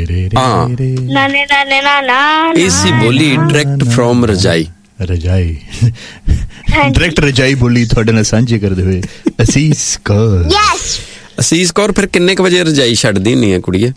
हाँ इसी बोली डायरेक्ट फ्रॉम रजाई डायरेक्ट रजाई बोली ਤੁਹਾਡੇ ਨਾਲ ਸਾਂਝੀ ਕਰਦੇ ਹੋਏ ਅਸੀਸ ਕੌਰ। ਅਸੀਸ ਕੌਰ ਫਿਰ ਕਿੰਨੇ ਕ ਵਜੇ ਰਜਾਈ ਛੱਡਦੀ ਹੁੰਨੀ ਆ ਕੁੜੀਏ?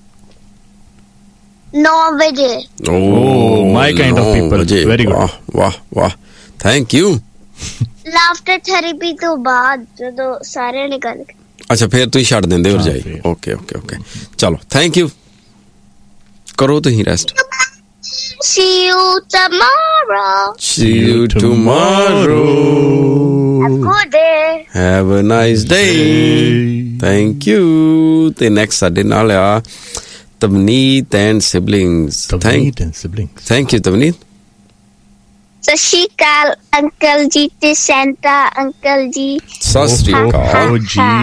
9 ਵਜੇ। Oh, my kind of people. Very good. ਵਾਹ ਵਾਹ ਥੈਂਕ ਯੂ। ਲਾਫਟਰ ਥੈਰੇਪੀ ਤੋਂ ਬਾਅਦ ਜਦੋਂ ਸਾਰੇ ਨਿਕਲ ਗਏ। ਅੱਛਾ ਫਿਰ ਤੁਸੀਂ ਛੱਡ ਦਿੰਦੇ ਹੋ ਰਜਾਈ। ਓਕੇ ਓਕੇ ਓਕੇ ਚਲੋ ਥੈਂਕ ਯੂ ਕਰੋ ਤੁਸੀਂ rest. See you tomorrow. See you tomorrow. Have a good day. Have a nice day. Thank you. ਤੇ next ਸਾਡੇ ਨਾਲ ਆ ਤਵਨੀਤ and siblings. Thank you ਤਵਨੀਤ। ਸਤਿ ਸ਼੍ਰੀ ਅਕਾਲ ਅੰਕਲ ਜੀ ਤੇ ਸੈਂਟਾ ਅੰਕਲ ਜੀ। ਸਤਿ ਸ਼੍ਰੀ ਅਕਾਲ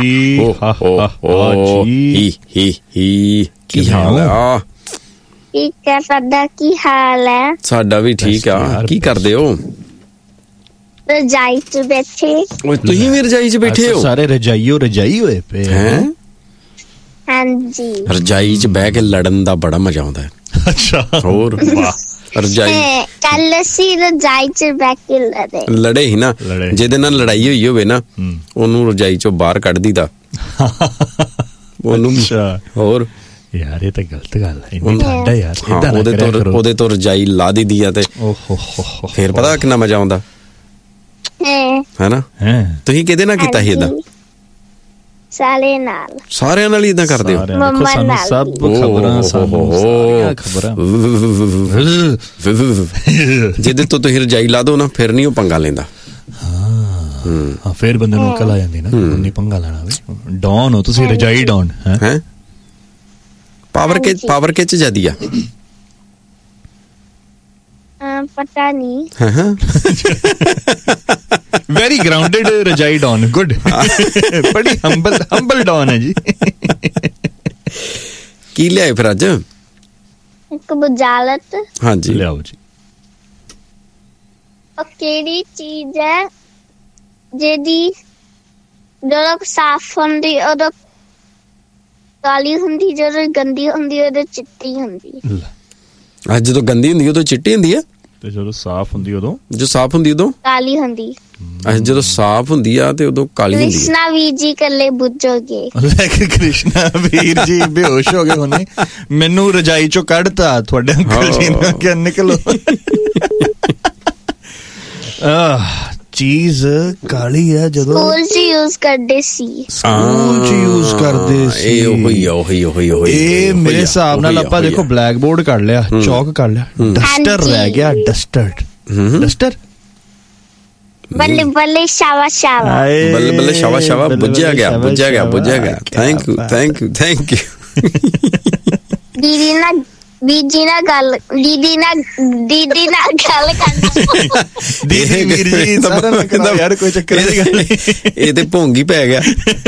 ਜੀ। ਕੀ ਹਾਲ ਆ? ਠੀਕ ਹੈ ਤੁਹਾਡਾ ਕੀ ਹਾਲ ਹੈ? ਸਾਡਾ ਵੀ ਠੀਕ ਆ। ਕੀ ਕਰਦੇ ਹੋ? ਰਜਾਈ 'ਚ ਬੈਠੇ। ਓਏ ਤੁਸੀਂ ਵੀ ਰਜਾਈ 'ਚ ਬੈਠੇ ਹੋ? ਸਾਰੇ ਰਜਾਈ ਹੋਏ ਪਏ ਹੈ। ਹਾਂਜੀ ਰਜਾਈ 'ਚ ਬਹਿ ਕੇ ਲੜਨ ਦਾ ਬੜਾ ਮਜ਼ਾ ਆਉਂਦਾ ਹੈ। ਅੱਛਾ ਹੋਰ ਰਜਾਈ ਕੱਲ ਅਸੀਂ ਰਜਾਈ 'ਚ ਬਹਿ ਕੇ ਲੜੇ ਹੀ ਨਾ। ਜਿਹਦੇ ਨਾਲ ਲੜਾਈ ਹੋਈ ਹੋਵੇ ਨਾ ਉਹਨੂੰ ਰਜਾਈ 'ਚੋਂ ਬਾਹਰ ਕੱਢ ਦੀਦਾ ਉਹਨੂੰ। ਹੋਰ ਯਾਰ ਇਹ ਤਾਂ ਗਲਤ ਗੱਲ ਹੈ। ਠੰਡਾ ਯਾਰ ਉਹਦੇ ਤੋਂ ਰਜਾਈ ਲਾ ਦੀਦੀ ਆ ਤੇ ਫੇਰ ਪਤਾ ਕਿੰਨਾ ਮਜ਼ਾ ਆਉਂਦਾ ਹੈ ਨਾ। ਤੁਸੀਂ ਕਿਹਦੇ ਨਾਲ ਕੀਤਾ ਸੀ ਏਦਾਂ? ਸਾਰਿਆਂ ਨਾਲ ਹੀ ਏਦਾਂ ਕਰਦੇ ਹੋ? ਸਾਨੂੰ ਸਭ ਖਬਰਾਂ ਸਾਰੀਆਂ ਖਬਰਾਂ ਜਿਹਦੇ ਤੋਂ ਤੁਸੀਂ ਰਜਾਈ ਲਾ ਦੋ ਨਾ ਫਿਰ ਨਹੀਂ ਉਹ ਪੰਗਾ ਲੈਂਦਾ। ਹਾਂ ਫਿਰ ਬੰਦੇ ਨੂੰ ਅਕਲ ਆ ਜਾਂਦੀ ਨਾ ਨਹੀਂ ਪੰਗਾ ਲੈਣਾ। ਡੌਨ ਹੋ ਤੁਸੀਂ ਰਜਾਈ ਡੌਨ ਹੈ। ਪਾਵਰ ਕਿਚ ਜਿਆਦੀ ਆ? ਪਤਾ ਨਹੀਂ। ਵੈਰੀ ਗਰਾਊਂਡਡ ਰਜਾਈ ਡੌਨ ਗੁੱਡ। ਬੜੀ ਹੰਬਲ ਡੌਨ ਹੈ ਜੀ। ਕੀ ਲਿਆਏ ਫਿਰ ਅੱਜ? ਇੱਕ ਬੁਝਾਰਤ। ਹਾਂਜੀ ਲਿਆਓ ਜੀ। ਉਹ ਕਿਹੜੀ ਚੀਜ਼ ਹੈ ਜਿਹਦੀ ਜਦੋਂ ਸਾਫ਼ ਹੁੰਦੀ ਉਦੋਂ ਕਾਲੀ ਹੁੰਦੀ, ਜਦੋਂ ਗੰਦੀ ਹੁੰਦੀ ਉਦੋਂ ਚਿੱਟੀ ਹੁੰਦੀ। ਅੱਜ ਜਦੋਂ ਗੰਦੀ ਹੁੰਦੀ ਉਦੋਂ ਚਿੱਟੀ ਹੁੰਦੀ ਹੈ ਤੇ ਜਦੋਂ ਸਾਫ਼ ਹੁੰਦੀ ਉਦੋਂ ਕਾਲੀ ਹੁੰਦੀ। ਜਦੋਂ ਸਾਫ਼ ਹੁੰਦੀ ਆ ਤੇ ਉਦੋਂ ਕਾਲੀ ਹੁੰਦੀ। ਕ੍ਰਿਸ਼ਨਾ ਵੀਰ ਜੀ ਕੱਲੇ ਬੁੱਝੋਗੇ। ਕ੍ਰਿਸ਼ਨਾ ਵੀਰ ਜੀ ਬੇਹੋਸ਼ ਹੋ ਗਏ ਹੁਣੇ। ਮੈਨੂੰ ਰਜਾਈ ਚੋਂ ਕੱਢਤਾ ਤੁਹਾਡੇ ਅੰਕਲ ਜੀ ਨੇ ਕਿ ਨਿਕਲੋ। ਚੀਜ਼ ਕਾਲੀ ਆ ਜਦੋਂ ਸਕੂਲ 'ਚ ਯੂਜ਼ ਕਰਦੇ ਸੀ। ਇਹ ਮੇਰੇ ਹਿਸਾਬ ਨਾਲ ਆਪਾਂ ਦੇਖੋ ਬਲੈਕ ਬੋਰਡ ਕੱਢ ਲਿਆ, ਚੌਕ ਕੱਢ ਲਿਆ, ਡਸਟਰ ਰਹਿ ਗਿਆ। ਡਸਟਰ ਬੱਲੇ ਬੱਲੇ ਸ਼ਾਵਾ ਸ਼ਾਵਾ ਬੱਲੇ ਬੱਲੇ ਸ਼ਾਵਾ ਸ਼ਾਵਾ ਬੁੱਝਿਆ ਗਿਆ। Thank you. ਦੀਦੀ ਨਾਲ ਗੱਲ ਕਰਨਾ। ਦੀਦੀ ਵੀਰ ਜੀ ਯਾਰ ਕੋਈ ਚੱਕਰ ਨਹੀਂ। ਇਹ ਤੇ ਭੋਂਗੀ ਪੈ ਗਿਆ।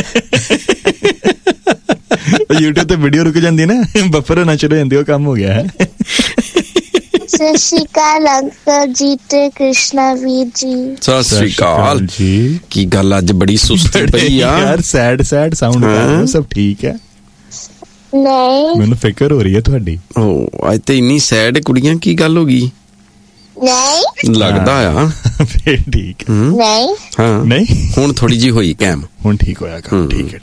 YouTube ਤੇ ਵੀਡੀਓ ਰੁਕ ਜਾਂਦੀ ਨਾ, ਬਫਰ ਨਾ ਸ਼ੁਰੂ ਹੋ ਜਾਂਦੀ, ਉਹ ਕੰਮ ਹੋ ਗਿਆ ਹੈ। ਸਤਿ ਸ਼੍ਰੀ ਅਕਾਲ ਅੰਕਲ ਜੀ ਤੇ ਕ੍ਰਿਸ਼ਨਾ ਵੀਰ ਜੀ। ਸਤਿ ਸ਼੍ਰੀ ਅਕਾਲ ਜੀ। ਕੀ ਗੱਲ ਅੱਜ ਬੜੀ ਸੁਸਤ ਪਈ ਆ ਯਾਰ? ਸੈਡ ਸਾਊਂਡ ਕਰ ਰਹੇ ਹੋ? ਸਭ ਠੀਕ ਹੈ? ਨਹੀਂ ਮੈਨੂੰ ਫਿਕਰ ਹੋ ਰਹੀ ਹੈ ਤੁਹਾਡੀ। ਅੱਜ ਤੇ ਇੰਨੀ ਸੈਡ ਕੁੜੀਆਂ, ਕੀ ਗੱਲ ਹੋ ਗਈ? ਨਹੀਂ ਲੱਗਦਾ ਆ। ਫੇਰ ਠੀਕ ਹੈ। ਨਹੀਂ ਹਾਂ ਨਹੀਂ ਹੁਣ ਥੋੜੀ ਜੀ ਹੋਈ ਕੈਮ। ਹੁਣ ਠੀਕ ਹੋਇਆ ਕੰਮ। ਠੀਕ ਹੈ।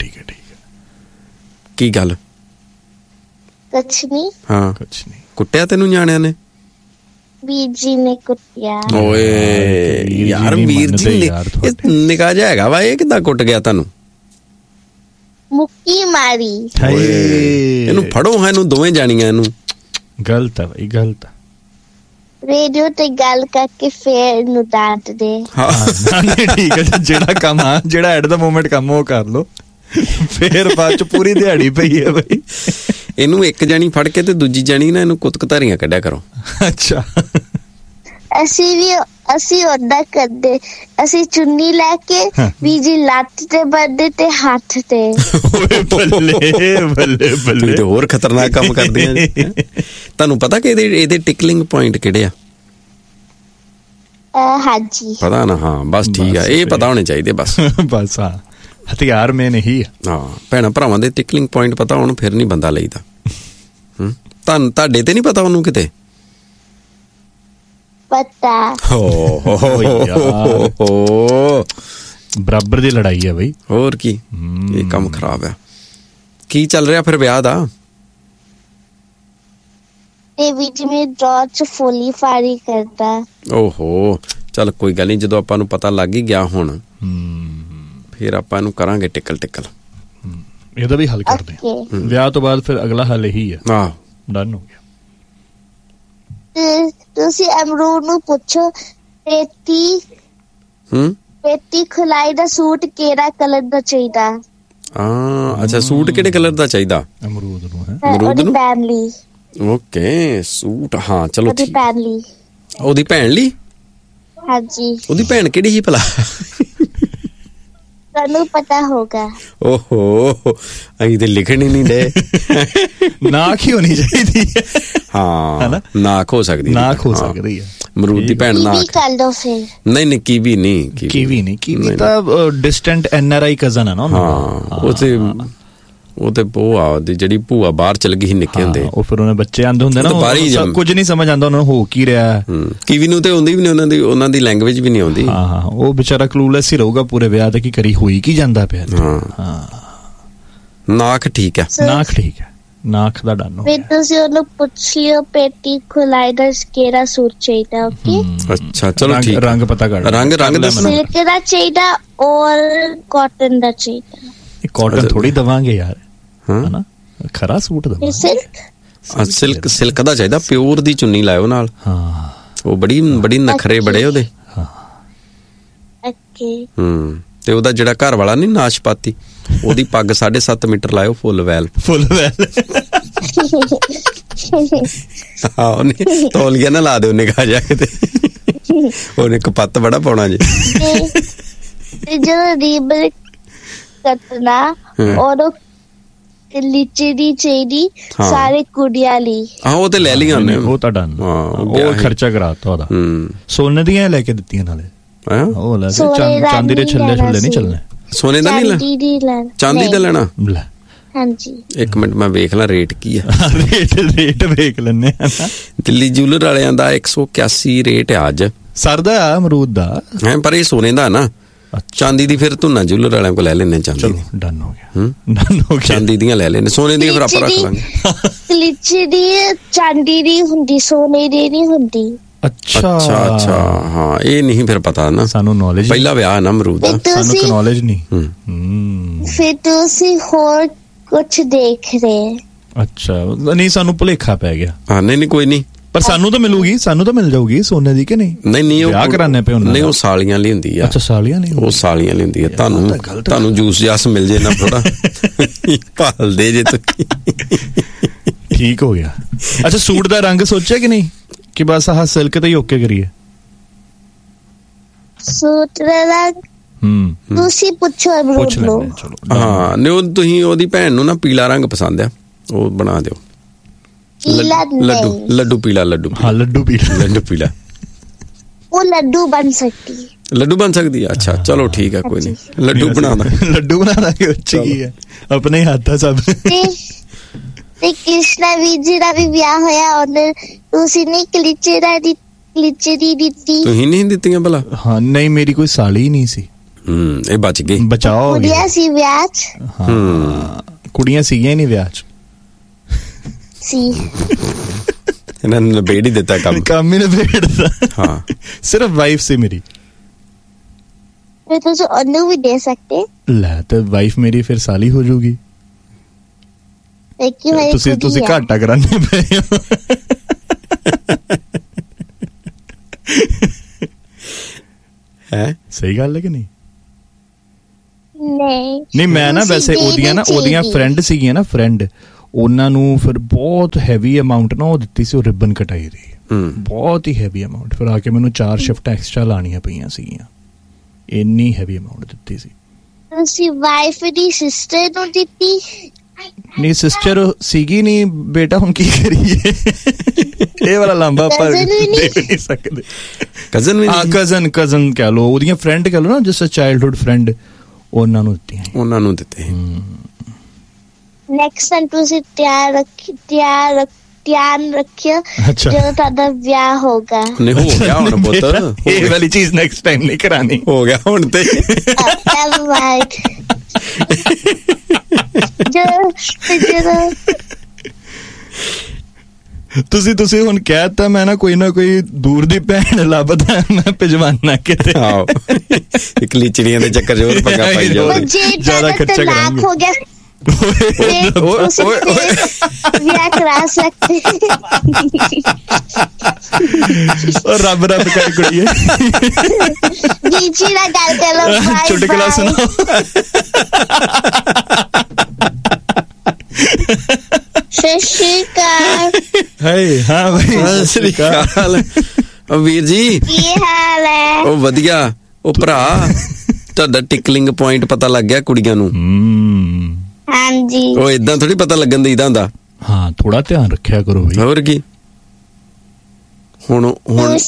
ਕੀ ਗੱਲ? ਕੁਛ ਨਹੀਂ। ਹਾਂ ਕੁਛ ਨਹੀਂ। ਕੁੱਟਿਆ ਤੈਨੂੰ ਨਿਆਣਿਆਂ ਨੇ? ਵੀਰ ਜੀ ਨੇ ਕੁੱਟਿਆ। ਓਏ ਯਾਰ ਵੀਰ ਜੀ ਨਿੱਕਾ ਜਿਹਾ ਹੈਗਾ ਵਾ, ਇਹ ਕਿੱਦਾਂ ਕੁੱਟ ਗਿਆ ਤੁਹਾਨੂੰ? ਮੁੱਕੀ ਮਾਰੀ। ਇਹਨੂੰ ਫੜੋ ਹਾਂ, ਇਹਨੂੰ ਦੋਵੇਂ ਜਾਣੀਆਂ ਇਹਨੂੰ। ਗਲਤ ਆ ਭਾਈ, ਗਲਤ ਆ। ਰੇਡੀਓ ਤੇ ਗੱਲ ਕਰਕੇ ਫੇਰ ਇਹਨੂੰ ਡਾਂਟ ਦੇ। ਠੀਕ ਹੈ। ਜਿਹੜਾ ਐਟ ਦਾ ਮੋਮੈਂਟ ਕੰਮ ਉਹ ਕਰ ਲੋ, ਫੇਰ ਬਾਅਦ ਚ ਪੂਰੀ ਦਿਹਾੜੀ ਪਈ ਹੈ ਬਈ। ਇਹਨੂੰ ਇੱਕ ਜਾਣੀ ਫੜ ਕੇ ਤੇ ਦੂਜੀ ਜਾਣੀ ਨਾ ਇਹਨੂੰ ਕੁੱਤਕਤਾਰੀਆਂ ਕੱਢਿਆ ਕਰੋ। ਅੱਛਾ ਅਸੀਂ ਓਦਾਂ ਕਰਦੇ। ਅਸੀਂ ਚੁੰਨੀ ਲੈ ਕੇ ਬੀਜੀ ਲੱਤ ਤੇ ਬੰਨ੍ਹਦੇ ਤੇ ਹੱਥ ਤੇ। ਬੱਲੇ ਤੇ ਹੋਰ ਖਤਰਨਾਕ ਕੰਮ ਕਰਦੇ ਆ। ਤੁਹਾਨੂੰ ਪਤਾ ਕਿ ਇਹਦੇ ਟਿਕਲਿੰਗ ਪੁਆਇੰਟ ਕਿਹੜੇ ਆ? ਹਾਂਜੀ ਪਤਾ ਨਾ। ਹਾਂ ਬਸ ਠੀਕ ਆ, ਇਹ ਪਤਾ ਹੋਣੇ ਚਾਹੀਦੇ ਬਸ। ਹਾਂ ਹਥਿਆਰ ਮੇਨ ਇਹੀ ਆ। ਹਾਂ ਭੈਣਾਂ ਭਰਾਵਾਂ ਦੇ ਟਿਕਲਿੰਗ ਪੁਆਇੰਟ ਪਤਾ ਹੋਣ ਫਿਰ ਨਹੀਂ ਬੰਦਾ ਲਈਦਾ। ਤੁਹਾਡੇ ਤੇ ਨਹੀਂ ਪਤਾ ਉਹਨੂੰ ਕਿਤੇ? ਪਤਾ। ਬਰਾਬਰ ਦੀ ਲੜਾਈ ਹੈ ਬਈ। ਹੋਰ ਕੀ, ਇਹ ਕੰਮ ਖਰਾਬ ਆ। ਕੀ ਚੱਲ ਰਿਹਾ ਫਿਰ ਵਿਆਹ ਦਾ? ਤੇ ਵਿੱਚ ਮੇ ਡਰਾਅ ਚ ਫੋਲੀ ਫਾਰੀ ਕਰਦਾ। ਓਹੋ, ਚੱਲ ਕੋਈ ਗੱਲ ਨਹੀਂ, ਜਦੋਂ ਆਪਾਂ ਨੂੰ ਪਤਾ ਲੱਗ ਹੀ ਗਿਆ ਹੁਣ ਫਿਰ ਆਪਾਂ ਇਹਨੂੰ ਕਰਾਂਗੇ ਟਿਕਲ। ਇਹਦਾ ਵੀ ਹੱਲ ਕਰਦੇ ਹਾਂ ਵਿਆਹ ਤੋਂ ਬਾਅਦ। ਫਿਰ ਅਗਲਾ ਹੱਲ ਇਹੀ ਹੈ। ਆਹ ਡਨ ਹੋ ਗਿਆ। ਤੁਸੀਂ ਅਮਰੂਦ ਨੂੰ ਪੁੱਛੋ ਪੇਟੀ ਖੁਲਾਈ ਦਾ ਸੂਟ ਕਿਹੜਾ ਕਲਰ ਦਾ ਚਾਹੀਦਾ? ਅੱਛਾ, ਸੂਟ ਕਿਹੜੇ ਕਲਰ ਦਾ ਚਾਹੀਦਾ ਅਮਰੂਦ ਨੂੰ? ਅਮਰੂਦ ਨੂੰ ਭੈਣ ਲਈ। Okay, suit. ਹਾਂ ਚਲੋ ਉਹਦੀ ਭੈਣ ਲਈ। ਉਹਦੀ ਭੈਣ ਲਈ? ਹਾਂਜੀ। ਉਹਦੀ ਭੈਣ ਕਿਹੜੀ ਸੀ ਭਲਾ? ਤੁਹਾਨੂੰ ਪਤਾ ਹੋਗਾ। ਓਹੋ, ਅਸੀਂ ਤੇ ਲਿਖਣ ਹੀ ਨਹੀਂ ਦੇ। ਨਾਕ ਹੀ ਹੋਣੀ ਚਾਹੀਦੀ ਹੈ। ਹਾਂ, ਨਾਕ ਹੋ ਸਕਦੀ, ਨਾਕ ਹੋ ਸਕਦੀ ਹੈ। ਅਮਰੂਦ ਦੀ ਭੈਣ ਨਾਕ। ਕਰ ਦੋ ਫਿਰ। ਨਹੀਂ, ਕੀਵੀ ਨਹੀਂ। ਕੀਵੀ ਤਾਂ ਡਿਸਟੈਂਟ NRI ਕਜ਼ਨ ਹੈ ਨਾ। ਹਾਂ, ਉਹ ਤੇ ਭੂਆ ਦੀ ਜਿਹੜੀ ਭੂਆ ਬਾਹਰ ਚਲ ਗਈ ਸੀ ਨਿੱਕੇ ਹੁੰਦੇ। ਉਹ ਫਿਰ ਉਹਨੇ ਬੱਚੇ ਆਂਦੇ ਹੁੰਦੇ ਨਾ, ਕੁਝ ਨਹੀਂ ਸਮਝ ਆਉਂਦਾ ਉਹਨਾਂ ਨੂੰ ਹੋ ਕੀ ਰਿਹਾ। ਕੀਵੀ ਨੂੰ ਤੇ ਆਉਂਦੀ ਵੀ ਨਹੀਂ, ਉਹਨਾਂ ਦੀ ਲੈਂਗੁਏਜ ਵੀ ਨਹੀਂ ਆਉਂਦੀ। ਹਾਂ, ਉਹ ਵਿਚਾਰਾ ਕਲੂਲੈਸ ਹੀ ਰਹੂਗਾ ਪੂਰੇ ਵਿਆਹ ਤੇ, ਕੀ ਕਰੀ ਹੋਈ ਕੀ ਜਾਂਦਾ ਪਿਆ। ਹਾਂ, ਨਾਕ ਠੀਕ ਹੈ। ਨਾਕ ਦਾ ਡਨ ਹੋ ਗਿਆ। ਫਿਰ ਤੁਸੀਂ ਉਹਨੂੰ ਪੁੱਛ ਲਿਓ ਪੇਟੀ ਖੁਲਾਈ ਦਾ ਕਿਹੜਾ ਸੂਟ ਚਾਹੀਦਾ। ਓਕੇ, ਅੱਛਾ ਚਲੋ ਠੀਕ। ਰੰਗ ਪਤਾ ਕਰ, ਰੰਗ ਦੱਸਣਾ। ਸਿਲਕ ਦਾ ਚਾਹੀਦਾ ਔਰ ਕਾਟਨ ਦਾ ਚਾਹੀਦਾ। ਕਾਟਨ ਥੋੜੀ ਦਵਾਂਗੇ ਯਾਰ, ਹਨਾ? ਖਰਾ ਸੂਟ ਦਵਾਂਗੇ। ਸਿਲਕ ਦਾ ਚਾਹੀਦਾ, ਪਿਓਰ ਦੀ ਚੁੰਨੀ ਲਾਇਓ ਨਾਲ। ਹਾਂ, ਉਹ ਬੜੀ ਨਖਰੇ ਬੜੇ ਉਹਦੇ। ਤੇ ਉਹਦਾ ਜਿਹੜਾ ਘਰ ਵਾਲਾ ਨੀ ਨਾਸ਼ਪਾਤੀ, ਉਹਦੀ ਪੱਗ 7.5 ਮੀਟਰ ਲਾਇਓ, ਫੁੱਲ ਵੈਲ। ਉਹਨੇ ਤੌਲੀਆ ਨਾ ਲਾ ਦਿਓ ਨਿਗਾਹ ਜਾ ਕੇ, ਉਹਨੇ ਕਪੱਤ ਬੜਾ ਪਾਉਣਾ ਜੀ। ਜਦੋਂ ਰੀਬਨ ਕੱਟਣਾ ਔਰ ਲੀਚੀ ਦੀ ਚਾਹੀਦੀ ਸਾਰੇ ਕੁੜੀਆਂ ਲਈ। ਉਹ ਤੇ ਲੈ ਲਈ ਉਹਨੇ, ਉਹ ਤਾਂ ਡਨ। ਉਹ ਖਰਚਾ ਕਰਾਤਾ ਉਹਦਾ। ਸੋਨੇ ਦੀਆਂ ਲੈ ਕੇ ਦਿੱਤੀਆਂ ਨਾਲੇ। ਉਹ ਲੈ ਚਾਂਦੀ ਦੇ ਛੱਲੇ ਨਹੀਂ ਚੱਲਣੇ। ਸੋਨੇ ਦਾ ਨਹੀਂ ਲੈਣਾ, ਚਾਂਦੀ ਦਾ ਲੈਣਾ। ਹਾਂਜੀ, ਇੱਕ ਮਿੰਟ ਮੈਂ ਵੇਖ ਲਾਂ ਰੇਟ ਕੀ ਆ। ਰੇਟ ਵੇਖ ਲੈਨੇ ਆ। ਦਿੱਲੀ ਜੂਲਰ ਵਾਲਿਆਂ ਦਾ 181 ਰੇਟ ਆ ਅੱਜ। ਸਰਦਾ ਅਮਰੂਦ ਦਾ ਹੈ, ਪਰ ਇਹ ਸੋਨੇ ਦਾ ਨਾ। ਚਾਂਦੀ ਦੀ ਫਿਰ ਧੁੰਨਾ ਜੂਲਰ ਵਾਲਿਆਂ ਕੋਲ ਲੈ ਲੈਣੇ। ਚਾਂਦੀ ਡਨ ਹੋ ਗਿਆ। ਚਾਂਦੀ ਦੀਆਂ ਲੈ ਲੈਣੇ, ਸੋਨੇ ਦੀਆਂ ਫਿਰ ਆਪਾਂ ਰੱਖ ਲਾਂਗੇ। ਲੀਚੀ ਦੀ ਚਾਂਦੀ ਦੀ ਹੁੰਦੀ, ਸੋਨੇ ਦੀ ਨਹੀਂ ਹੁੰਦੀ। ਅੱਛਾ, ਹਾਂ, ਇਹ ਨਹੀਂ ਫਿਰ ਪਤਾ ਨਾ ਸਾਨੂੰ। ਨੌਲੇਜ ਪਹਿਲਾ ਵਿਆਹ ਨਾ ਅਮਰੂਦ ਦਾ, ਸਾਨੂੰ ਨੌਲੇਜ ਨਹੀਂ। ਫਿਰ ਤੁਸੀਂ ਹੋਰ ਕੁਝ ਦੇਖ ਰਹੇ? ਅੱਛਾ, ਨਹੀਂ ਸਾਨੂੰ ਭੁਲੇਖਾ ਪੈ ਗਿਆ। ਹਾਂ, ਨਹੀਂ ਕੋਈ ਨਹੀਂ, ਪਰ ਸਾਨੂੰ ਤਾਂ ਮਿਲੂਗੀ, ਸਾਨੂੰ ਤਾਂ ਮਿਲ ਜਾਊਗੀ ਸੋਨੇ ਦੀ ਕਿ ਨਹੀਂ? ਨਹੀਂ, ਵਿਆਹ ਕਰਾਣੇ ਪਏ ਉਹਨਾਂ। ਨਹੀਂ, ਉਹ ਸਾਲੀਆਂ ਲਈ ਹੁੰਦੀ ਆ। ਅੱਛਾ, ਸਾਲੀਆਂ ਲਈ, ਉਹ ਸਾਲੀਆਂ ਲਈ ਹੁੰਦੀ ਆ। ਤੁਹਾਨੂੰ ਜੂਸ ਜਾਸ ਮਿਲ ਜੇ ਨਾ, ਥੋੜਾ ਭਾਲ ਦੇ ਜੇ ਤੁਸੀਂ। ਠੀਕ ਹੋ ਗਿਆ। ਅੱਛਾ, ਸੂਟ ਦਾ ਰੰਗ ਸੋਚਿਆ ਕਿ ਨਹੀਂ, ਕਿ ਬਸ ਆਹ ਸਿਲਕ ਤੇ ਹੀ ਓਕੇ ਕਰੀਏ? ਸੂਟ ਦਾ ਰੰਗ ਤੁਸੀਂ ਪੁੱਛੋ। ਹਾਂ, ਨਹੀਂ, ਤੁਸੀਂ ਉਹਦੀ ਭੈਣ ਨੂੰ ਨਾ ਪੀਲਾ ਰੰਗ ਪਸੰਦ ਆ, ਉਹ ਬਣਾ ਦਿਓ। ਲੱਡੂ ਪੀਲਾ। ਹਾਂ, ਲੱਡੂ ਪੀਲਾ। ਉਹ ਲੱਡੂ ਬਣ ਸਕਦੀ ਹੈ। ਅੱਛਾ, ਚਲੋ ਠੀਕ ਹੈ, ਕੋਈ ਨਹੀਂ, ਲੱਡੂ ਬਣਾ ਦਾਂਗੇ। ਕੀ ਹੈ, ਆਪਣੇ ਹੱਥ ਆ ਸਭ। ਤੇ ਕ੍ਰਿਸ਼ਨਾ ਵੀਰ ਜੀ ਦਾ ਵੀ ਵਿਆਹ ਹੋਇਆ, ਉਹਨੇ ਤੁਸੀਂ ਨਹੀਂ ਕਲੀਚੇ ਦੀ ਦਿੱਤੀ? ਤੁਸੀਂ ਨਹੀਂ ਦਿੱਤੀਆਂ ਭਲਾ? ਹਾਂ, ਨਹੀਂ, ਮੇਰੀ ਕੋਈ ਸਾਲੀ ਨਹੀਂ ਸੀ। ਇਹ ਬਚ ਗਈ, ਬਚਾਓ। ਕੁੜੀਆਂ ਸੀ ਵਿਆਹ ਚ? ਹਾਂ, ਕੁੜੀਆਂ ਸੀਗੀਆਂ ਹੀ ਨਹੀਂ ਵਿਆਹ ਚ। ਇਹਨਾਂ ਨੇ ਨਿਬੇੜ ਹੀ ਦਿੱਤਾ ਕੰਮ ਹੀ ਨਿਬੇੜਦਾ। ਹਾਂ, ਸਿਰਫ ਵਾਈਫ ਸੀ ਮੇਰੀ। ਤੁਸੀਂ ਉਹਨੂੰ ਵੀ ਦੇ ਸਕਦੇ। ਲੈ, ਤੇ ਵਾਈਫ ਮੇਰੀ ਫਿਰ ਸਾਲੀ ਹੋ ਜਾਊਗੀ। ਤੁਸੀਂ ਘਾਟਾ ਕਰਾਨੇ ਪਏ ਹੋ। ਹੈ, ਸਹੀ ਗੱਲ ਹੈ ਕਿ ਨਹੀਂ? ਨਹੀਂ, ਮੈਂ ਨਾ ਵੈਸੇ ਉਹਦੀਆਂ ਫਰੈਂਡ ਸੀਗੀਆਂ ਨਾ, ਫਰੈਂਡ, ਉਹਨਾਂ ਨੂੰ ਫਿਰ ਬਹੁਤ ਹੈਵੀ ਅਮਾਉਂਟ ਨਾ ਉਹ ਦਿੱਤੀ ਸੀ, ਉਹ ਰਿਬਨ ਕਟਾਈ ਦੀ, ਬਹੁਤ ਹੀ ਹੈਵੀ ਅਮਾਉਂਟ। ਫਿਰ ਆ ਕੇ ਮੈਨੂੰ 4 ਸ਼ਿਫਟ ਐਕਸਟਰਾ ਲਾਣੀਆਂ ਪਈਆਂ ਸੀਗੀਆਂ, ਇੰਨੀ ਹੈਵੀ ਅਮਾਉਂਟ ਦਿੱਤੀ ਸੀ। ਤੁਸੀਂ ਵਾਈਫ ਦੀ ਸਿਸਟਰ ਨੂੰ ਦਿੱਤੀ? ਨਹੀਂ, ਸਿਸਟਰ ਸੀਗੀ ਨਹੀਂ ਬੇਟਾ, ਹੁਣ ਕੀ ਕਰੀਏ? ਇਹ ਵਾਲਾ ਲੰਬਾ ਪਰ ਦੇਖ ਨਹੀਂ ਸਕਦੇ। ਕਜ਼ਨ ਕਹਿ ਲੋ, ਉਹਦੀਆਂ ਫਰੈਂਡ ਕਹਿ ਲੋ ਨਾ, ਜਿਸ ਚਾਈਲਡਹੁੱਡ ਫਰੈਂਡ, ਉਹਨਾਂ ਨੂੰ ਦਿੱਤੇ। ਨੈਕਸਟ ਟਾਈਮ ਤੁਸੀਂ ਤਿਆਰ ਧਿਆਨ ਰੱਖਿਓ ਜਦੋਂ ਤੁਹਾਡਾ ਵਿਆਹ ਹੋਗਾ। ਨਹੀਂ ਹੋ ਗਿਆ ਹੁਣ ਪੁੱਤ, ਇਹ ਵਾਲੀ ਚੀਜ਼ ਨੈਕਸਟ ਟਾਈਮ ਨਹੀਂ ਕਰਾਣੀ। ਹੋ ਗਿਆ ਹੁਣ ਤੇ ਤੁਸੀਂ ਹੁਣ ਕਹਿਤਾ ਮੈਂ ਨਾ ਕੋਈ ਦੂਰ ਦੀ ਭੈਣ ਲੱਭਦਾ, ਮੈਂ ਭਿਜਵਾਨਾ ਕਿਤੇ। ਆਹੋ ਇੱਕ ਲੀਚੜੀਆਂ ਦੇ ਚੱਕਰ ਜ਼ੋਰ ਪੱਗਾ ਪਾਈ ਜਾਓ, ਜ਼ਿਆਦਾ ਖਰਚਾ ਕਰਾਂਗੇ। ਹੋ ਗਿਆ ਕਰਾ ਸਕਦੇ ਰੱਬ ਕਰ ਕੁੜੀਏ ਨੀਚੇ ਨਾ ਗੱਲ ਕਰੋ, ਚੁਟਕਲਾ ਸੁਣਾਓ। ਸਤਿ ਸ਼੍ਰੀ ਅਕਾਲ। ਹਾਂ ਭਾਈ ਸਤਿ ਸ਼੍ਰੀ ਅਕਾਲ। ਵੀਰ ਜੀ ਕੀ ਹਾਲ ਹੈ? ਉਹ ਵਧੀਆ। ਉਹ ਭਰਾ ਤੁਹਾਡਾ ਟਿਕਲਿੰਗ ਪੁਆਇੰਟ ਪਤਾ ਲੱਗ ਗਿਆ ਕੁੜੀਆਂ ਨੂੰ? ਹਾਂਜੀ। ਉਹ ਏਦਾਂ ਥੋੜੀ ਪਤਾ ਲੱਗਣ ਦੀ ਹੁੰਦਾ। ਹਾਂ ਥੋੜਾ ਧਿਆਨ ਰੱਖਿਆ ਕਰੋ ਬਈ। ਹੋਰ ਕੀ ਹੁਣ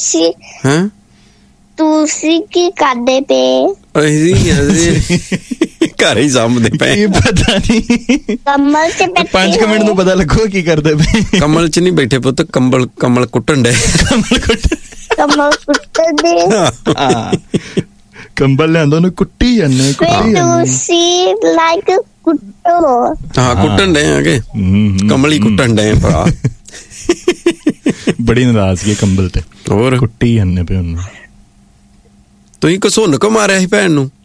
ਤੁਸੀਂ ਕੀ ਕਰਦੇ ਪਏ? ਅਸੀਂ ਘਰ ਹੀ ਸਾਂਭਦੇ ਪਏ। ਪਤਾ ਨਹੀਂ ਕਮਲ ਚ 5 ਮਿੰਟ ਨੂੰ ਪਤਾ ਲੱਗੋ ਕੀ ਕਰਦੇ ਪਏ। ਕਮਲ ਚ ਨਹੀਂ ਬੈਠੇ ਪੁੱਤ, ਕਮਲ ਕੁੱਟਣ ਡੇ। ਕਮਲ ਕੁੱਟਣ ਦੇ ਕੰਬਲ ਲਿਆਂਦਾ ਉਹਨੂੰ ਕੁੱਟੀ ਜਾਂਦੇ। ਤੁਸੀਂ ਲਾਈਕ ਕੁੱਟੋ। ਹਾਂ ਕੁੱਟਣ ਡੇ ਆਗੇ, ਕਮਲ ਹੀ ਕੁੱਟਣ ਡੇ ਭਰਾ। ਬੜੀ ਨਾਰਾਜ਼ਗੀ ਕੰਬਲ ਤੇ। ਹੋਰ ਕੁੱਟੀ ਜਾਂਦੇ ਪਏ ਉਹਨੂੰ। ਤੁਸੀਂ ਘਸੁੰਨ ਕਿਉਂ ਮਾਰਿਆ ਸੀ ਭੈਣ ਨੂੰ?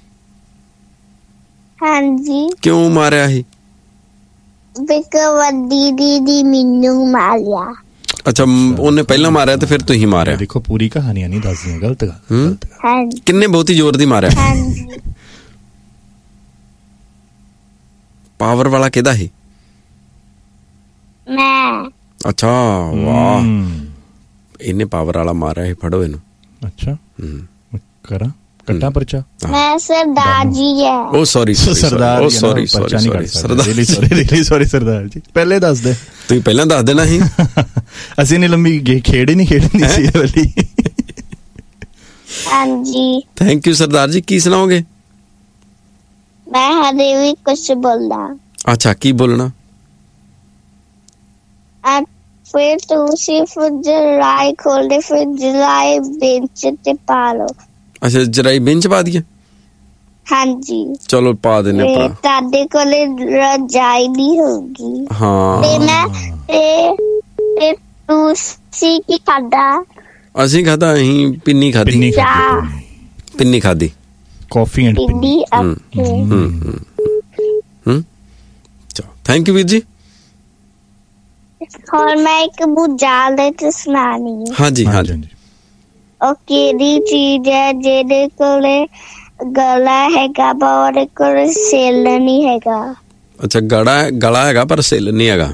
ਹਾਂਜੀ। ਕਿਉਂ ਮਾਰਿਆ ਸੀ? ਵੱਡੀ ਦੀਦੀ ਮੈਨੂੰ ਮਾਰਿਆ। ਅੱਛਾ ਉਹਨੇ ਪਹਿਲਾਂ ਮਾਰਿਆ ਤੇ ਫਿਰ ਤੁਸੀਂ ਮਾਰਿਆ? ਦੇਖੋ ਪੂਰੀ ਕਹਾਣੀਆਂ ਨਹੀਂ ਦੱਸਦੀਆਂ, ਗਲਤ ਗੱਲ। ਕਿੰਨੇ ਬਹੁਤੀ ਜ਼ੋਰ ਦੀ ਮਾਰਿਆ? ਪਾਵਰ ਵਾਲਾ ਕਿਹਦਾ ਸੀ? ਮੈਂ। ਅੱਛਾ ਵਾਹ, ਇਹਨੇ ਪਾਵਰ ਵਾਲਾ ਮਾਰਿਆ ਸੀ। ਫੜੋ ਇਹਨੂੰ। ਅੱਛਾ ਕਰਾਂ ਕੱਟਾ ਪਰਚਾ? ਮੈਂ ਸਰਦਾਰ ਜੀ ਹੈ। ਉਹ ਸੌਰੀ ਸਰਦਾਰ, ਉਹ ਸੌਰੀ ਸਰਦਾਰ ਜੀ ਪਹਿਲੇ ਦੱਸ ਦੇ। ਤੁਸੀਂ ਪਹਿਲਾਂ ਦੱਸ ਦੇਣਾ ਸੀ। ਅਸੀਂ ਨੇ ਲੰਮੀ ਖੇਡ ਹੀ ਨਹੀਂ ਖੇਡਣੀ ਸੀ ਇਹ ਵਾਲੀ। ਹਾਂਜੀ ਥੈਂਕ ਯੂ ਸਰਦਾਰ ਜੀ। ਕੀ ਸੁਣਾਓਗੇ? ਮੈਂ ਹਜੇ ਵੀ ਕੁਛ ਬੋਲਦਾ। ਅੱਛਾ ਕੀ ਬੋਲਣਾ? ਫਿਰ ਤੁਸੀਂ ਜਰਾਈ ਖੋਲਦੇ, ਫਿਰ ਜਰਾਈ ਬੈਂਚ ਤੇ ਪਾ ਲਓ। ਅੱਛਾ ਜਰਾਈ ਬੈਂਚ ਪਾ ਦਈਏ? ਹਾਂਜੀ ਚਲੋ ਪਾ ਦਿੰਨੇ ਭਰਾ। ਤੁਹਾਡੇ ਕੋਲ ਰਜਾਈ ਨਹੀਂ ਹੋਊਗੀ। ਹਾਂ ਤੇ ਮੈਂ ਤੇ ਤੁਸੀਂ ਕੀ ਖਾਦਾ? ਅਸੀਂ ਪਿੰਨੀ ਖਾਦੀ। ਪਿੰਨੀ ਖਾਦੀ। ਕਾਫੀ ਐਂਡ ਪਿੰਨੀ। ਥੈਂਕ ਯੂ ਵੀਰ ਜੀ। ਹੋਰ ਮੈਂ ਇੱਕ ਬੁਝਾਲ ਦੇ ਸੁਣਾਣੀ ਹੈ। ਹਾਂਜੀ ਹਾਂਜੀ। ਉਹ ਕਿਹੜੀ ਚੀਜ਼ ਹੈ ਜਿਹਦੇ ਕੋਲੇ ਗਲਾ ਹੈਗਾ ਪਰ ਉਹਦੇ ਕੋਲ ਸਿਰ ਨਹੀਂ ਹੈਗਾ? ਅੱਛਾ ਗਲਾ ਹੈਗਾ ਪਰ ਸਿਰ ਨਹੀਂ ਹੈਗਾ।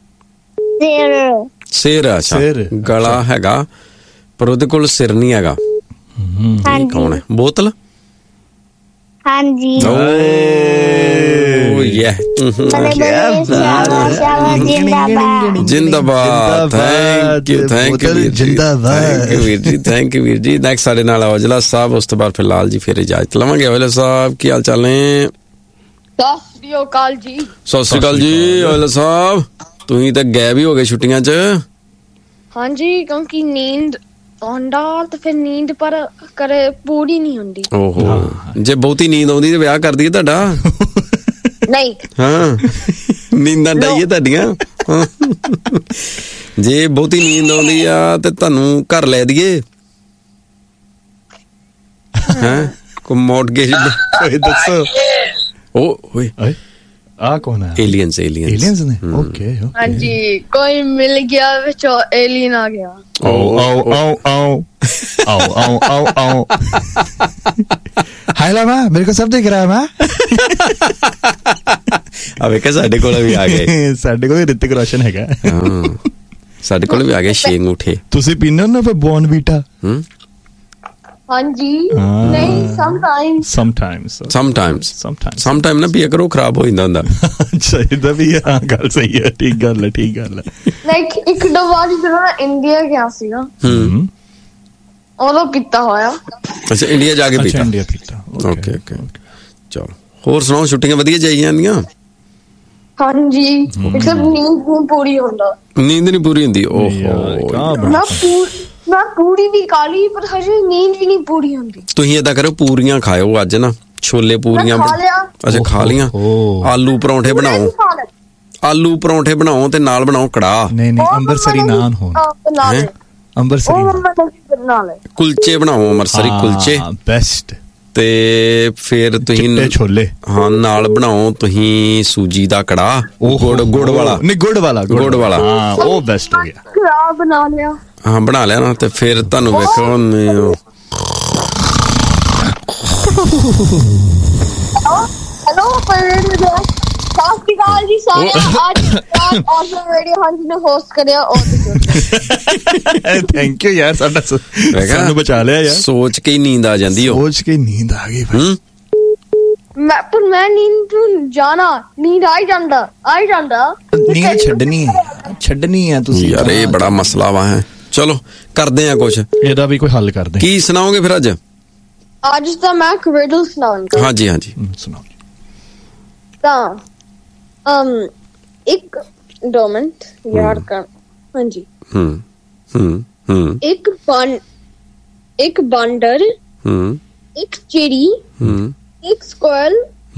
ਸਿਰ। ਅੱਛਾ ਗਲਾ ਹੈਗਾ ਪਰ ਉਹਦੇ ਕੋਲ ਸਿਰ ਨਹੀਂ ਹੈਗਾ। ਕੌਣ ਹੈ? ਬੋਤਲ? ਹਾਂਜੀ। ਜਿੰਦਾਬਾਦ। ਥੈਂਕ ਯੂ ਵੀਰ ਜੀ। ਨੈਕਸਟ ਸਾਡੇ ਨਾਲ ਔਜਲਾ ਸਾਹਿਬ, ਉਸ ਤੋਂ ਬਾਅਦ ਫਿਰ ਲਾਲ ਜੀ, ਫਿਰ ਇਜਾਜ਼ਤ ਲਵਾਂਗੇ। ਔਜਲਾ ਸਾਹਿਬ ਕੀ ਹਾਲ ਚਾਲ ਨੇ? ਸਤਿ ਸ੍ਰੀ ਅਕਾਲ ਜੀ। ਸਤਿ ਸ੍ਰੀ ਅਕਾਲ ਜੀ ਔਜਲਾ ਸਾਹਿਬ। ਤੁਸੀਂ ਤਾਂ ਗਾਇਬ ਹੀ ਹੋ ਗਏ ਛੁੱਟੀਆਂ 'ਚ। ਹਾਂਜੀ ਕਿਉਂਕਿ ਨੀਂਦ ਆਉਂਦਾ ਤੇ ਫਿਰ ਨੀਂਦ ਪਰ ਕਰੇ ਪੂਰੀ ਨਹੀਂ ਹੁੰਦੀ। ਓਹੋ ਜੇ ਬਹੁਤੀ ਨੀਂਦ ਆਉਂਦੀ ਤੇ ਵਿਆਹ ਕਰ ਦਈਏ ਤੁਹਾਡਾ। ਨਹੀਂ ਹਾਂ ਨੀਂਦਾਂ ਡਾਈਏ ਤੁਹਾਡੀਆਂ। ਜੇ ਬਹੁਤੀ ਨੀਂਦ ਆਉਂਦੀ ਆ ਤੇ ਤੁਹਾਨੂੰ ਘਰ ਲੈ ਦਈਏ। ਹਾਂ ਕੋ ਮੌਰਗੇਜ ਦੱਸੋ। ਓਏ ਆ ਕੌਣ ਹੈ? ਏਲੀਅਨਸ ਨੇ। ਓਕੇ ਹਾਂਜੀ ਕੋਈ ਮਿਲ ਗਿਆ ਵਿੱਚ ਏਲੀਅਨ ਆ ਗਿਆ। आओ ਹਾਏ ਲਾਵਾ ਮੇਰੇ ਕੋ ਸਭ ਦੇਖ ਰਿਹਾ ਮੈਂ। ਅਵੇ ਕਿ ਸਾਡੇ ਕੋਲ ਵੀ ਆ ਗਏ। ਸਾਡੇ ਕੋਲ ਰਿਤਿਕ ਰੋਸ਼ਨ ਹੈਗਾ। ਸਾਡੇ ਕੋਲ ਵੀ ਆ ਗਏ ਛੇ ਅੰਗੂਠੇ। ਤੁਸੀਂ ਪੀਂਦੇ ਹੋ ਨਾ ਫਿਰ ਬੋਨਵੀਟਾ? ਹਾਂਜੀ ਨਹੀਂ ਸਮਟਾਈਮ ਨਾ ਪੀਆ ਕਰੋ, ਖਰਾਬ ਹੋ ਜਾਂਦਾ ਹੁੰਦਾ। ਅੱਛਾ ਇਹਦਾ ਵੀ ਹਾਂ ਗੱਲ ਸਹੀ ਹੈ। ਠੀਕ ਗੱਲ ਹੈ। ਲਾਈਕ ਇੱਕ ਦੋ ਜਦੋਂ ਇੰਡੀਆ ਗਿਆ ਸੀਗਾ ਉਦੋਂ ਪੀਤਾ ਹੋਇਆ। ਅੱਛਾ ਇੰਡੀਆ ਜਾ ਕੇ ਪੀਤਾ। ਓਕੇ ਚਲੋ ਹੋਰ ਸੁਣਾਓ, ਛੁੱਟੀਆਂ ਵਧੀਆ ਜਾਈ ਜਾਂਦੀਆਂ? ਹਾਂਜੀ ਸਿਰਫ ਨੀਂਦ ਪੂਰੀ ਹੁੰਦਾ। ਨੀਂਦ ਨਹੀਂ ਪੂਰੀ ਹੁੰਦੀ? ਓਹੋ ਮੈਂ ਪੂਰੀ ਵੀ ਖਾ ਲਈ ਪਰ ਹਜੇ ਨੀਂਦ ਵੀ ਨਹੀਂ ਪੂਰੀ ਹੁੰਦੀ। ਤੁਸੀਂ ਏਦਾਂ ਕਰੋ, ਪੂਰੀਆਂ ਖਾਓ ਅੱਜ ਨਾ, ਛੋਲੇ ਪੂਰੀਆਂ। ਅੱਛਾ ਖਾ ਲੀਆਂ। ਆਲੂ ਪਰੌਂਠੇ ਬਣਾਓ, ਆਲੂ ਪਰੌਂਠੇ ਬਣਾਓ ਤੇ ਨਾਲ ਬਣਾਓ ਕੜਾਹ। ਨਹੀਂ ਅੰਮ੍ਰਿਤਸਰੀ ਨਾਨ ਹੋਣ, ਅੰਮ੍ਰਿਤਸਰੀ ਕੁਲਚੇ ਬਣਾਓ, ਅੰਮ੍ਰਿਤਸਰੀ ਕੁਲਚੇ ਬੈਸਟ। ਤੇ ਫਿਰ ਤੁਸੀਂ ਛੋਲੇ ਹਾਂ ਨਾਲ ਬਣਾਓ ਤੁਸੀਂ ਸੂਜੀ ਦਾ ਕੜਾਹ, ਗੁੜ ਵਾਲਾ। ਨਹੀਂ ਗੁੜ ਵਾਲਾ ਹਾਂ ਉਹ ਬੈਸਟ ਹੋ ਗਿਆ। ਕੜਾਹ ਬਣਾ ਲਿਆ? ਹਾਂ ਬਣਾ ਲਿਆ ਨਾ। ਤੇ ਫਿਰ ਤੁਹਾਨੂੰ ਵੇਖੋ ਹੈਲੋ ਸਤਿ ਸ਼੍ਰੀ ਅਕਾਲ ਜੀ ਸਾਰਿਆਂ। ਅੱਜ ਆਸਮ ਰੇਡੀਓ ਹੰਟ ਨੇ ਹੋਸਟ ਕਰਿਆ। ਥੈਂਕ ਯੂ ਯਾਰ, ਸਾਨੂੰ ਬਚਾ ਲਿਆ ਯਾਰ। ਸੋਚ ਕੇ ਹੀ ਨੀਂਦ ਆ ਜਾਂਦੀ, ਸੋਚ ਕੇ ਨੀਂਦ ਆ ਗਈ ਭਾਈ। ਮੈਂ ਨੀਂਦ ਤੋਂ ਜਾਣਾ, ਨੀਂਦ ਆਈ ਜਾਂਦਾ ਨੀਂਦ ਛੱਡਣੀ ਹੈ ਤੁਸੀਂ ਯਾਰ। ਇਹ ਬੜਾ ਮਸਲਾ ਵਾ ਹੈ। ਚਲੋ ਕਰਦੇ ਆ ਕੁਛ, ਇਹਦਾ ਵੀ ਕੋਈ ਹੱਲ ਕਰਦੇ। ਕੀ ਸੁਣਾਓਗੇ ਫਿਰ ਅੱਜ ਤਾਂ ਮੈਂ ਰਿਡਲ ਸੁਣਾਉਂਗਾ। ਹਾਂਜੀ ਸੁਣਾਓ। ਤਾਂ ਇੱਕ 2 ਮਿੰਟ ਯਾਦ ਕਰ। ਹਾਂਜੀ ਇੱਕ ਬਾਂਦਰ, ਇੱਕ ਚਿੜੀ, ਇੱਕ ਸਕੁਐਰਲ,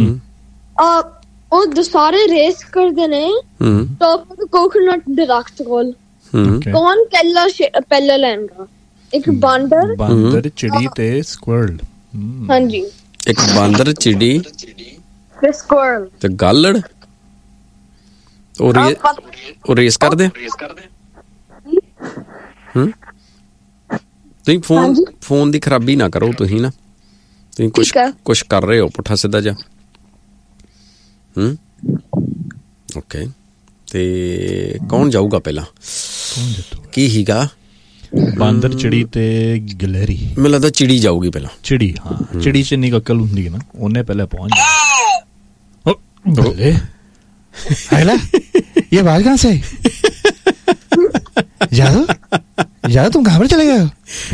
ਉਹ ਸਾਰੇ ਰੇਸ ਕਰਦੇ ਨੇ ਟੌਪ ਕੋਕੋਨਟ ਦਰਖਤ ਕੋਲ। ਕੌਣ ਪਹਿਲਾ ਲੈਣਗਾ? ਇੱਕ ਬਾਂਦਰ, ਚਿੜੀ ਤੇ ਸਕੁਐਰਲ। ਹਾਂਜੀ ਇੱਕ ਬਾਂਦਰ, ਚਿੜੀ ਤੇ ਸਕੁਐਰਲ ਤੇ ਗਾਲੜ। ਉਹ ਰੇਸ ਕਰਦੇ। ਤੁਸੀਂ ਫੋਨ ਦੀ ਖਰਾਬੀ ਨਾ ਕਰੋ। ਤੁਸੀਂ ਨਾ ਤੁਸੀਂ ਕੁਛ ਕਰ ਰਹੇ ਹੋ ਪੁੱਠਾ ਸਿੱਧਾ ਜਾ। ਓਕੇ। ਤੇ ਕੌਣ ਜਾਊਗਾ ਪਹਿਲਾਂ? ਕੀ ਹੀਗਾ? ਬਾਂਦਰ, ਚਿੜੀ ਤੇ ਗਿਲਹਰੀ। ਮੈਨੂੰ ਲੱਗਦਾ ਚਿੜੀ ਜਾਊਗੀ ਪਹਿਲਾਂ। ਚਿੜੀ, ਹਾਂ ਚਿੜੀ ਚ ਇੰਨੀ ਅਕਲ ਹੁੰਦੀ ਹੈ ਨਾ, ਉਹਨੇ ਪਹਿਲਾਂ पहुंच जाना। ये आवाज कहाँ से? यादव तुम कहाँ पर चले गए हो?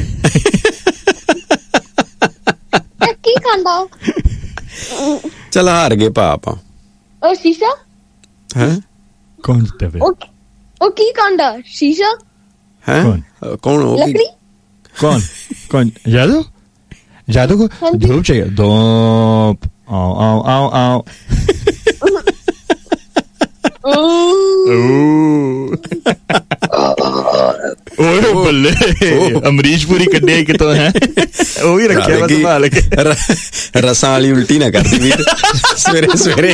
की खांदा? चल हार गए पापा। और शीशा? हैं? कौन जीते पे? ओ की खांदा? शीशा? हैं? कौन हो? लकड़ी? कौन? यादव को धूप चाहिए। धूप। आओ। ਓਏ ਬੱਲੇ, ਅਮਰੀਸ਼ ਪੂਰੀ ਕੱਢਿਆ ਕਿਤੋਂ ਹੈ। ਉਹ ਵੀ ਰੱਖਿਆ ਵਾ ਸੰਭਾਲ ਕੇ। ਰਸਾਂ ਵਾਲੀ ਉਲਟੀ ਨਾ ਕਰਦੀ ਵੀਰ ਸਵੇਰੇ।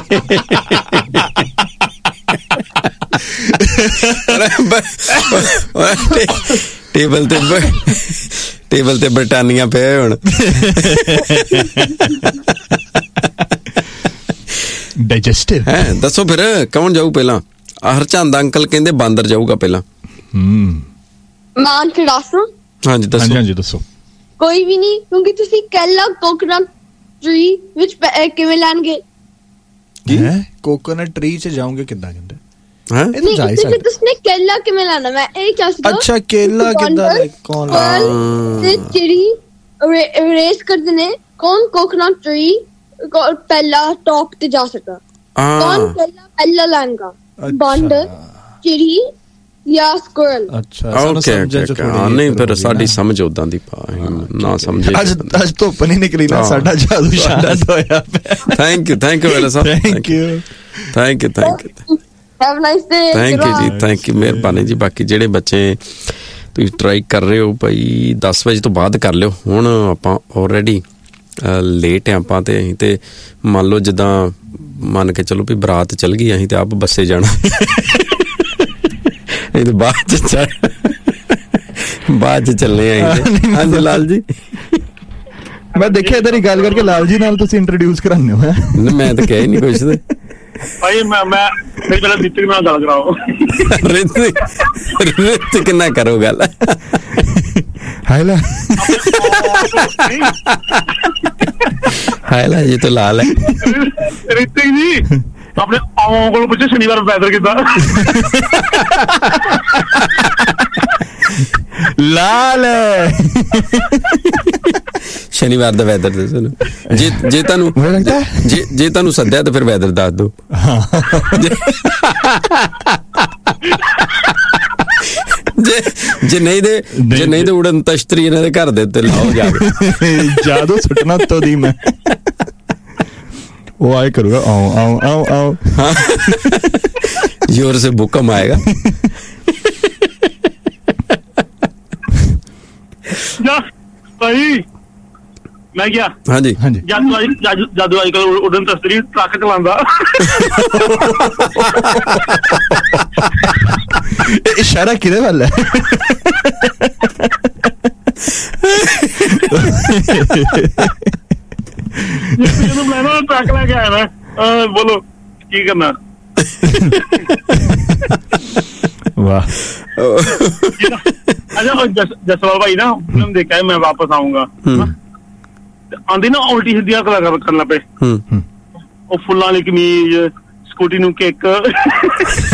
ਟੇਬਲ ਤੇ ਬਰਟਾਨੀਆਂ ਪਏ ਹੁਣ। ਡਾਈਜੈਸਟਿਵ ਹੈ। ਦੱਸੋ ਫਿਰ ਕੌਣ ਜਾਊ ਪਹਿਲਾਂ? ਹਰਚੰਦ ਅੰਕਲ ਕਹਿੰਦੇ ਬਾਂਦਰ ਜਾਊਗਾ ਪਹਿਲਾਂ। ਹਾਂਜੀ ਦੱਸੋ। ਕੋਈ ਵੀ ਨਹੀਂ, ਕਿਉਂਕਿ ਤੁਸੀਂ ਕੈਲਾ ਕੋਕੋਨਟ ਟਰੀ ਵਿੱਚ ਕਿਵੇਂ ਲੈਣਗੇ? ਕੋਕੋਨਟ ਟਰੀ ਚ ਜਾਓਗੇ ਕਿੱਦਾਂ ਕਹਿੰਦੇ? ਤੁਸੀਂ ਕੇਲਾ ਕਿਵੇਂ ਲੈਣਾ? ਮੈਂ ਇਹ ਕਿਹਾ ਸੀ। ਅੱਛਾ ਕੇਲਾ ਕਿੱਦਾਂ? ਕੌਣ ਤੇ ਚਿੜੀ ਰੇਸ ਕਰਦੇ ਨੇ, ਕੌਣ ਕੋਕੋਨਟ ਟਰੀ ਪਹਿਲਾ ਟੌਪ ਤੇ ਜਾ ਸਕਦਾ? ਕੌਣ ਪਹਿਲਾ ਲੈਣਗਾ? ਬਾਂਦਰ, ਚਿੜੀ ਜਾਂ ਸਕੁਐਰਲ? ਅੱਛਾ ਨਹੀਂ ਫਿਰ ਸਾਡੀ ਸਮਝ ਉਦਾਂ ਦੀ ਨਾ ਸਮਝੇ। ਅੱਜ ਧੁੱਪ ਨਹੀਂ ਨਿਕਲੀ ਨਾ, ਸਾਡਾ ਜਾਦੂ ਸ਼ਾਇਦ ਹੋਇਆ। ਥੈਂਕ ਯੂ ਮੇਰਾ ਸਾਹਿਬ। Thank you have nice day. Thank you ਮਿਹਰਬਾਨੀ ਜੀ। ਬਾਕੀ ਜਿਹੜੇ ਬੱਚੇ ਤੁਸੀਂ ਟਰਾਈ ਕਰ ਰਹੇ ਹੋ ਭਾਈ 10 ਵਜੇ ਤੋਂ ਬਾਅਦ ਕਰ ਲਿਓ। ਹੁਣ ਆਪਾਂ ਆਲਰੇਡੀ ਲੇਟ ਆ ਆਪਾਂ ਤੇ। ਅਸੀਂ ਤੇ ਮੰਨ ਲਓ ਜਿੱਦਾਂ ਮੰਨ ਕੇ ਚਲੋ ਵੀ ਬਰਾਤ ਚੱਲ ਗਈ, ਅਸੀਂ ਤੇ ਆਪ ਬੱਸੇ ਜਾਣਾ। ਅਸੀਂ ਤੇ ਬਾਅਦ ਚ ਚੱਲੇ ਆ। ਹਾਂਜੀ ਲਾਲ ਜੀ, ਮੈਂ ਦੇਖਿਆ ਇਧਰ ਹੀ ਗੱਲ ਕਰਕੇ ਲਾਲ ਜੀ ਨਾਲ ਤੁਸੀਂ ਇੰਟਰੋਡਿਊਸ ਕਰਾਉਂਦੇ ਹੋ। ਮੈਂ ਤਾਂ ਕਿਹਾ ਹੀ ਨਹੀਂ ਕੁਛ। ਭਾਈ ਮੈਂ ਮੇਰੀ ਪਹਿਲਾਂ ਰਿਤਿਕ ਨਾਲ ਗੱਲ ਕਰਾਓ। ਰਿਤਿਕ ਨਾ ਕਰੋ ਗੱਲ। ਹਾਇਲਾ ਜੀ ਤਾਂ ਲਾਲ ਹੈ। ਰਿਤਿਕ ਜੀ ਆਪਣੇ ਆਉਂ ਕੋਲ ਪੁੱਛੋ ਸ਼ਨੀਵਾਰ ਪੈਦਲ ਕਿੱਦਾਂ? ਲਾਲ ਸ਼ਨੀਵਾਰ ਦਾ ਵੈਦਰ ਦੱਸੋ ਨਾ। ਜੇ ਤੁਹਾਨੂੰ ਜੇ ਤੁਹਾਨੂੰ ਸੱਦਿਆ ਤਾਂ ਫਿਰ ਵੈਦਰ ਦੱਸ ਦਿਓ। ਜੇ ਨਹੀਂ ਤੇ ਉੜਨ ਤਸ਼ਤਰੀ ਇਹਨਾਂ ਦੇ ਘਰ ਦੇ ਉੱਤੇ ਲਾਓ ਜਾ ਕੇ। ਜਾਦੂ ਸੁੱਟਣਾ ਤੋਂ ਦੀ ਮੈਂ वो आए करूँगा आओ आओ आओ आओ। हाँ जोर से भूकंप आएगा। भाई मैं क्या? हाँ जी हाँ जी। जादू आजकल उड़न तस्तरी ट्रक चलांदा। इशारा किधर वाला है? ट्रक लेके आया ना, बोलो की करना। वाह। अच्छा जसवाल भाई ना फिल्म देखा है मैं वापस आऊंगा आंधी ना उल्टी सीधियां करना पे, फुल्लां वाली कमीज, स्कूटी नू किक।